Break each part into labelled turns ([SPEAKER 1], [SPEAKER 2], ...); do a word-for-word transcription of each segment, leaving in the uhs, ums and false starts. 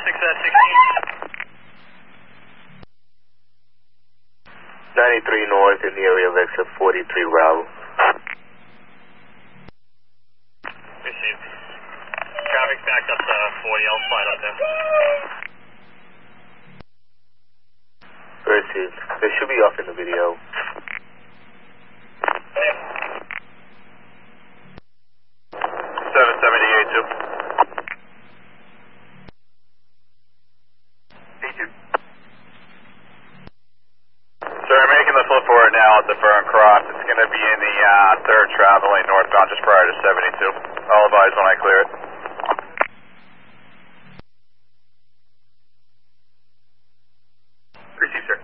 [SPEAKER 1] six at sixteen.
[SPEAKER 2] ninety-three north in the area of exit forty-three Raul.
[SPEAKER 1] Received. Traffic's backed up to forty, I'll slide up there.
[SPEAKER 2] Received. They should be off in the video.
[SPEAKER 1] seven seventy-eight two. So we're making the flip forward now at the Burn Cross. It's going to be in the uh, third travel lane northbound just prior to seventy-two. I'll advise when I clear it. Receive, sir.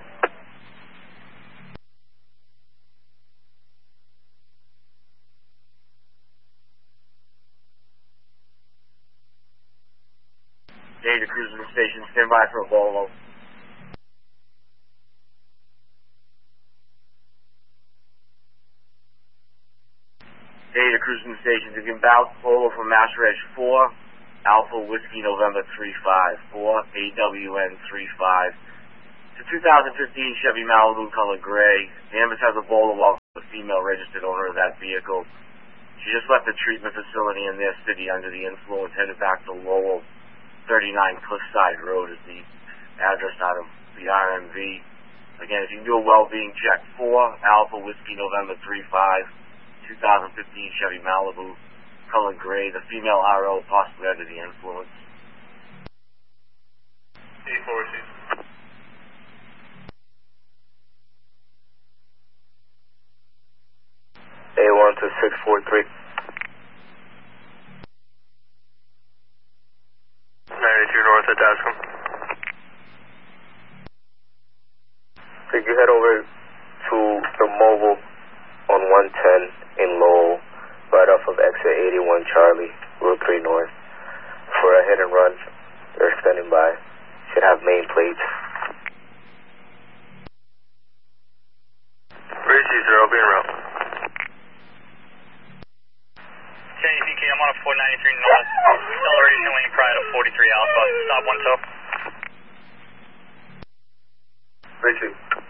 [SPEAKER 3] Data cruising the station, stand by for a Volvo. Data cruising the station, to inbound Volvo from Master Edge four, Alpha Whiskey November three five, four A W N three five. It's a two thousand fifteen Chevy Malibu color gray. The Ambus has a Volvo, while the female registered owner of that vehicle. She just left the treatment facility in their city under the influence, headed back to Lowell. thirty-nine Cliffside Road is the address out of the R M V. Again, if you can do a well-being check, four Alpha Whiskey November three five, two thousand fifteen Chevy Malibu, color gray, the female R O possibly under the influence.
[SPEAKER 1] eight four, receive.
[SPEAKER 2] A one two six four three.
[SPEAKER 1] ninety-two north at Dascom.
[SPEAKER 2] Could you head over to the mobile on one ten in Lowell, right off of exit eighty-one Charlie, Route three North, for a hit and run? They're standing by. Should have main plates.
[SPEAKER 1] Receive, sir. I'll be en route. K C K, I'm on a four ninety-three north. Acceleration lane prior to forty-three Alpha. Stop one tow.
[SPEAKER 2] Richie.